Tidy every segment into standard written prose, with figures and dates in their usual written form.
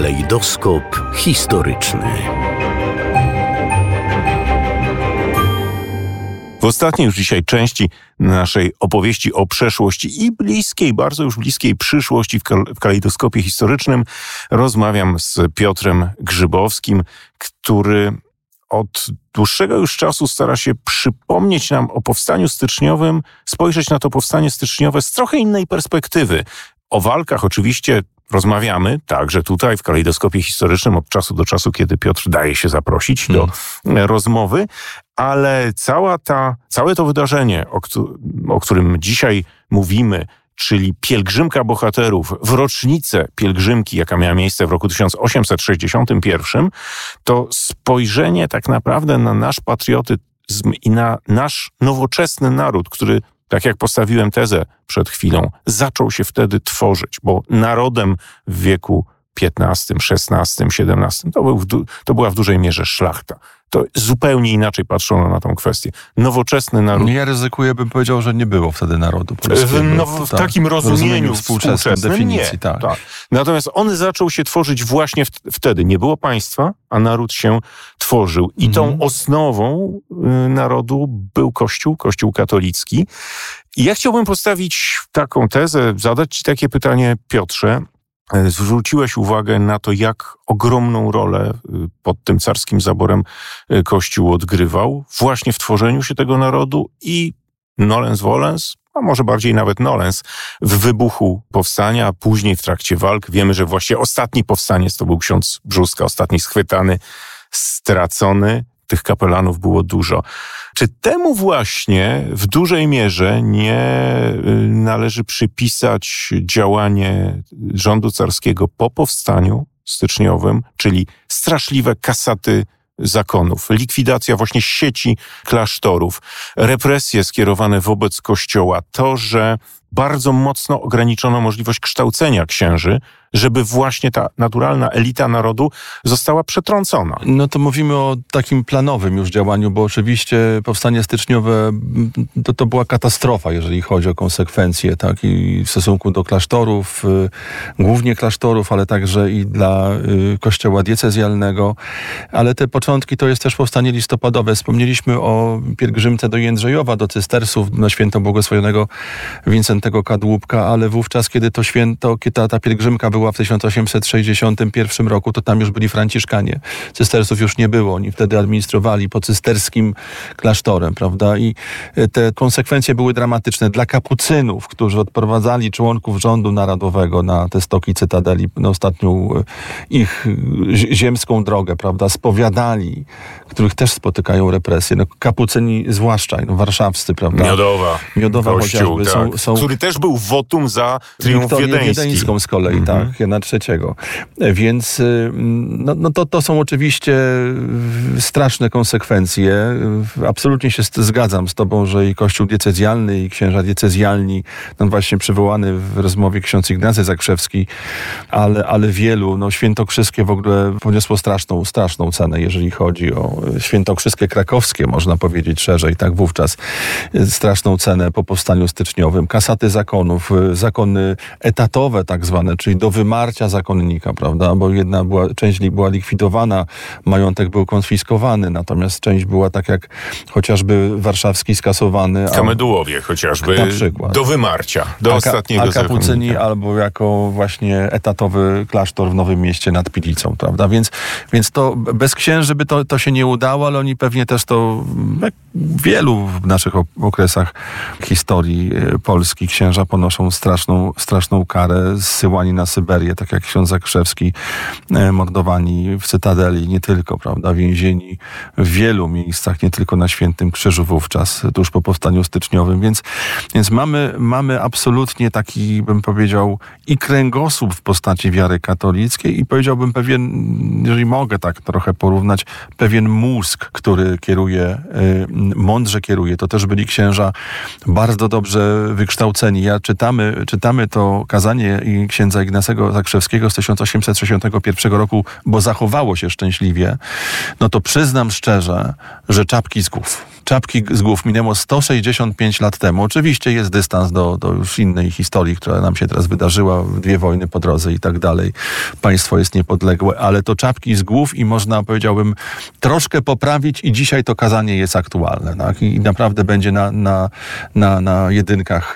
Kalejdoskop historyczny. W ostatniej już dzisiaj części naszej opowieści o przeszłości i bliskiej, bardzo już bliskiej przyszłości w kalejdoskopie historycznym rozmawiam z Piotrem Grzybowskim, który od dłuższego już czasu stara się przypomnieć nam o powstaniu styczniowym, spojrzeć na to powstanie styczniowe z trochę innej perspektywy. O walkach oczywiście rozmawiamy także tutaj w kalejdoskopie historycznym od czasu do czasu, kiedy Piotr daje się zaprosić do rozmowy, ale całe to wydarzenie, o którym dzisiaj mówimy, czyli pielgrzymka bohaterów w rocznicę pielgrzymki, jaka miała miejsce w roku 1861, to spojrzenie tak naprawdę na nasz patriotyzm i na nasz nowoczesny naród, który, tak jak postawiłem tezę przed chwilą, zaczął się wtedy tworzyć, bo narodem w wieku XV, XVI, XVII to była w dużej mierze szlachta. To zupełnie inaczej patrzono na tą kwestię. Nowoczesny naród... Ja ryzykuję, bym powiedział, że nie było wtedy narodu polskiego. W takim rozumieniu współczesnym definicji, nie. tak. Natomiast on zaczął się tworzyć właśnie wtedy. Nie było państwa, a naród się tworzył. I tą osnową narodu był Kościół katolicki. I ja chciałbym postawić taką tezę, zadać ci takie pytanie, Piotrze. Zwróciłeś uwagę na to, jak ogromną rolę pod tym carskim zaborem Kościół odgrywał właśnie w tworzeniu się tego narodu i nolens volens, a może bardziej nawet nolens, w wybuchu powstania, a później w trakcie walk. Wiemy, że właśnie ostatni powstaniec to był ksiądz Brzóska, ostatni schwytany, stracony. Tych kapelanów było dużo. Czy temu właśnie w dużej mierze nie należy przypisać działanie rządu carskiego po powstaniu styczniowym, czyli straszliwe kasaty zakonów, likwidacja właśnie sieci klasztorów, represje skierowane wobec Kościoła, to, że bardzo mocno ograniczono możliwość kształcenia księży, żeby właśnie ta naturalna elita narodu została przetrącona. No to mówimy o takim planowym już działaniu, bo oczywiście powstanie styczniowe to była katastrofa, jeżeli chodzi o konsekwencje, tak, i w stosunku do klasztorów, głównie klasztorów, ale także i dla kościoła diecezjalnego, ale te początki to jest też powstanie listopadowe. Wspomnieliśmy o pielgrzymce do Jędrzejowa, do Cystersów, na święto błogosławionego Wincentego Kadłubka, ale wówczas, kiedy to święto, kiedy ta pielgrzymka była w 1861 roku, to tam już byli franciszkanie. Cystersów już nie było. Oni wtedy administrowali po cysterskim klasztorem, prawda? I te konsekwencje były dramatyczne dla kapucynów, którzy odprowadzali członków rządu narodowego na te stoki cytadeli, na ostatnią ich ziemską drogę, prawda? Spowiadali, których też spotykają represje. No, kapucyni zwłaszcza, warszawscy, prawda? Miodowa Kościół, chociażby. tak. Są który też był wotum za triumf wiedeńską z kolei, tak, Jana III. Więc to są oczywiście straszne konsekwencje. Absolutnie się zgadzam z tobą, że i Kościół diecezjalny, i księża diecezjalni, właśnie przywołany w rozmowie ksiądz Ignacy Zakrzewski, ale wielu, świętokrzyskie w ogóle poniosło straszną cenę, jeżeli chodzi o świętokrzyskie krakowskie, można powiedzieć szerzej, tak, wówczas straszną cenę po powstaniu styczniowym. Kasaty zakonów, zakony etatowe tak zwane, czyli do wymarcia zakonnika, prawda, bo część była likwidowana, majątek był konfiskowany, natomiast część była tak jak chociażby warszawski skasowany. Kamedułowie chociażby, na przykład. Do wymarcia, do ostatniego zakonnika. A kapucyni albo jako właśnie etatowy klasztor w Nowym Mieście nad Pilicą, prawda, więc to bez księży by to się nie udało, ale oni pewnie też to, jak w wielu naszych okresach historii Polski, księża ponoszą straszną karę, zsyłani na Syberię, tak jak ksiądz Zakrzewski, mordowani w Cytadeli, nie tylko, prawda, więzieni w wielu miejscach, nie tylko na Świętym Krzyżu wówczas, tuż po powstaniu styczniowym, więc mamy absolutnie taki, bym powiedział, i kręgosłup w postaci wiary katolickiej i powiedziałbym pewien, jeżeli mogę tak trochę porównać, pewien mózg, który mądrze kieruje. To też byli księża bardzo dobrze wykształceni. Czytamy to kazanie i księdza Ignacego Zakrzewskiego z 1861 roku, bo zachowało się szczęśliwie, no to przyznam szczerze, że czapki z głów. czapki z głów minęło 165 lat temu. Oczywiście jest dystans do już innej historii, która nam się teraz wydarzyła, 2 wojny po drodze i tak dalej. Państwo jest niepodległe, ale to czapki z głów i można, powiedziałbym, troszkę poprawić i dzisiaj to kazanie jest aktualne. Tak? I naprawdę będzie na jedynkach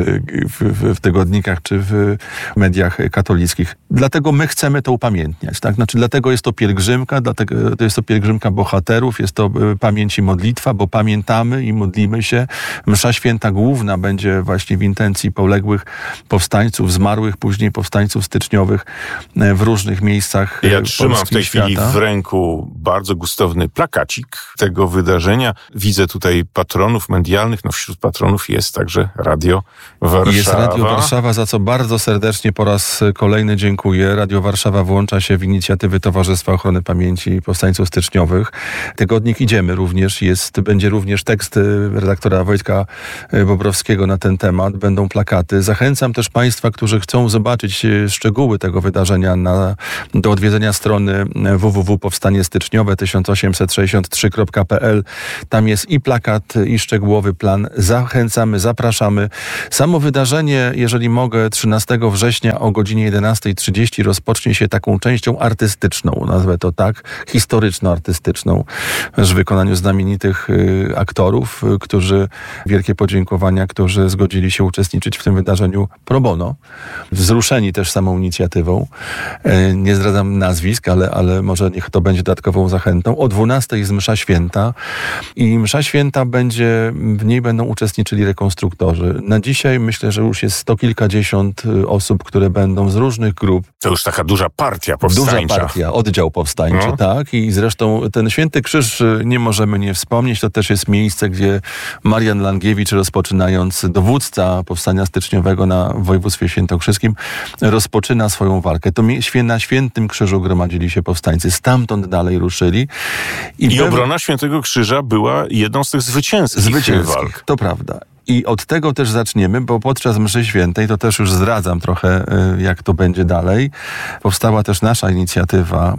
w tygodnikach czy w mediach katolickich. Dlatego my chcemy to upamiętniać. Tak? Znaczy, dlatego jest to pielgrzymka, dlatego to jest to pielgrzymka bohaterów, jest to pamięć i modlitwa, bo pamiętamy i modlimy się. Msza święta główna będzie właśnie w intencji poległych powstańców, zmarłych później powstańców styczniowych w różnych miejscach Ja trzymam w tej chwili świata. w ręku bardzo gustowny plakacik tego wydarzenia. Widzę tutaj patronów medialnych. No wśród patronów jest także Radio Warszawa. Jest Radio Warszawa, za co bardzo serdecznie po raz kolejny dziękuję. Radio Warszawa włącza się w inicjatywy Towarzystwa Ochrony Pamięci Powstańców Styczniowych. Tygodnik Idziemy również będzie również tekst redaktora Wojtka Bobrowskiego na ten temat. Będą plakaty. Zachęcam też Państwa, którzy chcą zobaczyć szczegóły tego wydarzenia do odwiedzenia strony www.powstaniestyczniowe 1863.pl. Tam jest i plakat, i szczegółowy plan. Zachęcamy, zapraszamy. Samo wydarzenie, jeżeli mogę, 13 września o godzinie 11:30 rozpocznie się taką częścią artystyczną, nazwę to tak, historyczno-artystyczną, w wykonaniu znamienitych aktorów, wielkie podziękowania, którzy zgodzili się uczestniczyć w tym wydarzeniu pro bono. Wzruszeni też samą inicjatywą. Nie zdradzam nazwisk, ale może niech to będzie dodatkową zachętą. O 12:00 jest msza święta i msza święta w niej będą uczestniczyli rekonstruktorzy. Na dzisiaj myślę, że już jest 100 kilkadziesiąt osób, które będą z różnych grup. To już taka duża partia powstańcza. Duża partia, oddział powstańczy, tak. I zresztą ten Święty Krzyż nie możemy nie wspomnieć. To też jest miejsce, gdzie Marian Langiewicz, rozpoczynając dowódca Powstania Styczniowego na województwie świętokrzyskim, rozpoczyna swoją walkę. To na Świętym Krzyżu gromadzili się powstańcy. Stamtąd dalej ruszyli. I obrona Świętego Krzyża była jedną z tych zwycięskich walk. To prawda. I od tego też zaczniemy, bo podczas mszy świętej, to też już zdradzam trochę, jak to będzie dalej, powstała też nasza inicjatywa,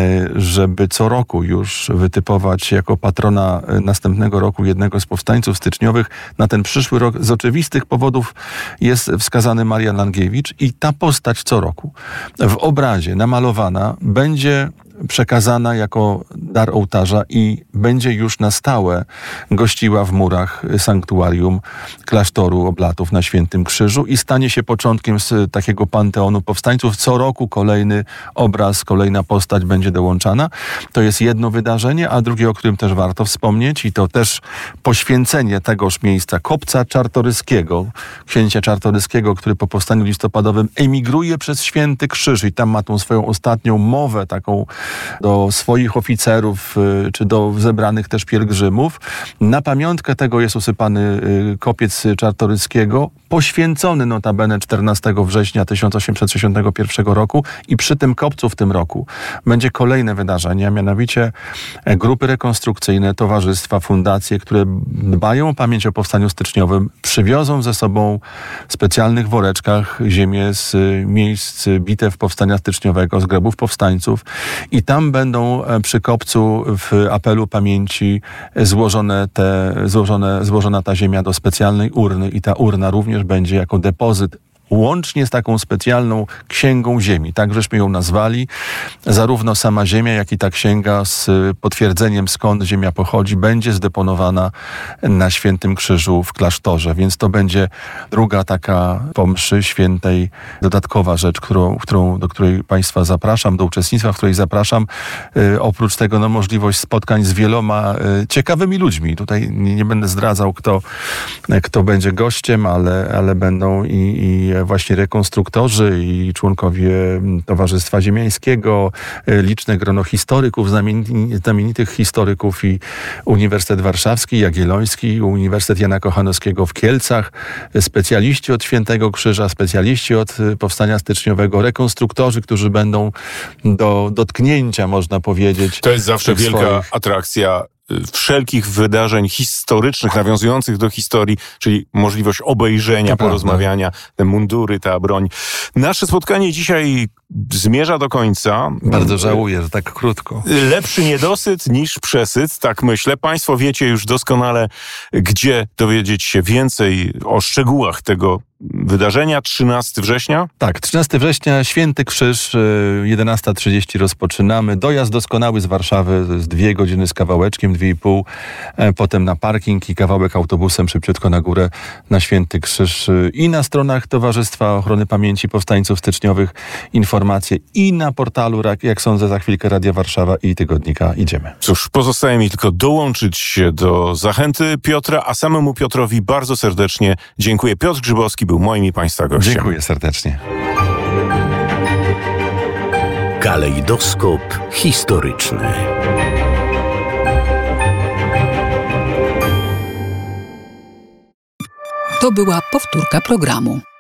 żeby co roku już wytypować jako patrona następnego roku jednego z powstańców styczniowych. Na ten przyszły rok z oczywistych powodów jest wskazany Marian Langiewicz i ta postać co roku w obrazie namalowana będzie przekazana jako dar ołtarza i będzie już na stałe gościła w murach sanktuarium klasztoru Oblatów na Świętym Krzyżu i stanie się początkiem z takiego panteonu powstańców. Co roku kolejny obraz, kolejna postać będzie dołączana. To jest jedno wydarzenie, a drugie, o którym też warto wspomnieć, i to też poświęcenie tegoż miejsca kopca Czartoryskiego, księcia Czartoryskiego, który po powstaniu listopadowym emigruje przez Święty Krzyż i tam ma tą swoją ostatnią mowę taką do swoich oficerów, czy do zebranych też pielgrzymów. Na pamiątkę tego jest usypany kopiec Czartoryskiego, poświęcony notabene 14 września 1861 roku i przy tym kopcu w tym roku będzie kolejne wydarzenie, a mianowicie grupy rekonstrukcyjne, towarzystwa, fundacje, które dbają o pamięć o powstaniu styczniowym, przywiozą ze sobą w specjalnych woreczkach ziemię z miejsc bitew powstania styczniowego, z grobów powstańców i tam będą przy kopcu w apelu pamięci złożona ta ziemia do specjalnej urny i ta urna również będzie jako depozyt łącznie z taką specjalną księgą ziemi. Tak żeśmy ją nazwali. Zarówno sama ziemia, jak i ta księga z potwierdzeniem, skąd ziemia pochodzi, będzie zdeponowana na Świętym Krzyżu w klasztorze. Więc to będzie druga taka po mszy świętej dodatkowa rzecz, do której Państwa zapraszam, do uczestnictwa, w której zapraszam. Oprócz tego możliwość spotkań z wieloma ciekawymi ludźmi. Tutaj nie będę zdradzał, kto będzie gościem, ale będą i właśnie rekonstruktorzy i członkowie Towarzystwa Ziemiańskiego, liczne grono historyków, znamienitych historyków i Uniwersytet Warszawski, Jagielloński, Uniwersytet Jana Kochanowskiego w Kielcach, specjaliści od Świętego Krzyża, specjaliści od Powstania Styczniowego, rekonstruktorzy, którzy będą do dotknięcia, można powiedzieć. To jest zawsze wielka atrakcja wszelkich wydarzeń historycznych, nawiązujących do historii, czyli możliwość obejrzenia, porozmawiania, te mundury, ta broń. Nasze spotkanie dzisiaj zmierza do końca. Bardzo żałuję, że tak krótko. Lepszy niedosyt niż przesyt, tak myślę. Państwo wiecie już doskonale, gdzie dowiedzieć się więcej o szczegółach tego wydarzenia. 13 września? Tak, 13 września, Święty Krzyż, 11:30 rozpoczynamy. Dojazd doskonały z Warszawy, to jest 2 godziny z kawałeczkiem, 2,5. Potem na parking i kawałek autobusem szybciutko na górę na Święty Krzyż. I na stronach Towarzystwa Ochrony Pamięci Powstańców Styczniowych informacje i na portalu, jak sądzę, za chwilkę Radia Warszawa i Tygodnika Idziemy. Cóż, pozostaje mi tylko dołączyć się do zachęty Piotra, a samemu Piotrowi bardzo serdecznie dziękuję. Piotr Grzybowski był moim i Państwa gościem. Dziękuję serdecznie. Kalejdoskop historyczny. To była powtórka programu.